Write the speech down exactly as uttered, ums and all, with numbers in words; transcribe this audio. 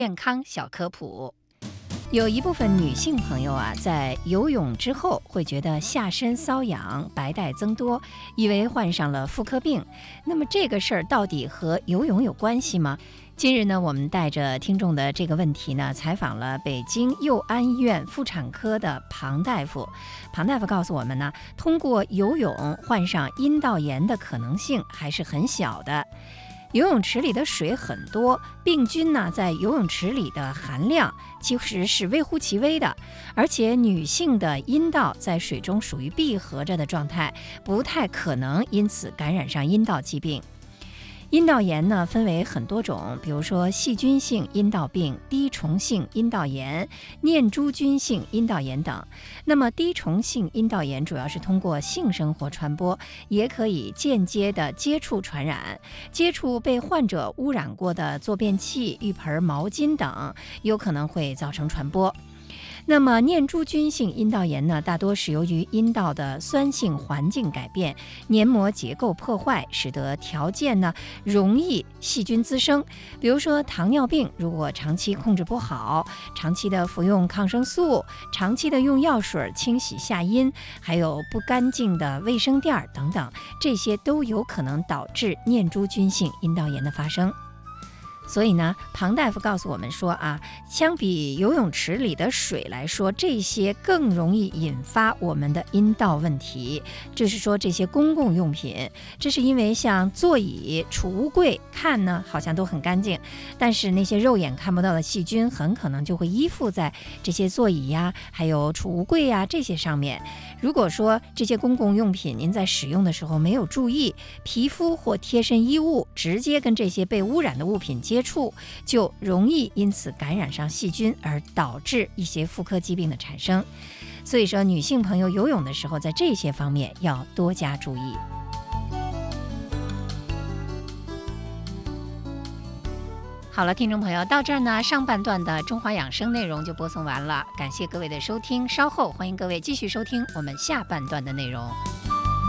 健康小科普。有一部分女性朋友啊，在游泳之后会觉得下身瘙痒、白带增多，以为患上了妇科病。那么这个事儿到底和游泳有关系吗？近日呢，我们带着听众的这个问题呢，采访了北京佑安医院妇产科的庞大夫。庞大夫告诉我们呢，通过游泳患上阴道炎的可能性还是很小的。游泳池里的水很多，病菌呢在游泳池里的含量其实是微乎其微的，而且女性的阴道在水中属于闭合着的状态，不太可能因此感染上阴道疾病。阴道炎呢分为很多种，比如说细菌性阴道病、滴虫性阴道炎、念珠菌性阴道炎等。那么滴虫性阴道炎主要是通过性生活传播，也可以间接的接触传染，接触被患者污染过的坐便器、浴盆、毛巾等，有可能会造成传播。那么念珠菌性阴道炎呢，大多是由于阴道的酸性环境改变，黏膜结构破坏，使得条件呢容易细菌滋生。比如说糖尿病，如果长期控制不好，长期的服用抗生素，长期的用药水清洗下阴，还有不干净的卫生垫等等，这些都有可能导致念珠菌性阴道炎的发生。所以呢，庞大夫告诉我们说啊，相比游泳池里的水来说，这些更容易引发我们的阴道问题。就是说这些公共用品，这是因为像座椅、储物柜看呢好像都很干净，但是那些肉眼看不到的细菌很可能就会依附在这些座椅呀，还有储物柜呀这些上面。如果说这些公共用品您在使用的时候没有注意，皮肤或贴身衣物直接跟这些被污染的物品接触，就容易因此感染上细菌，而导致一些妇科疾病的产生。所以说女性朋友游泳的时候，在这些方面要多加注意。好了，听众朋友，到这儿呢，上半段的中华养生内容就播送完了，感谢各位的收听，稍后欢迎各位继续收听我们下半段的内容。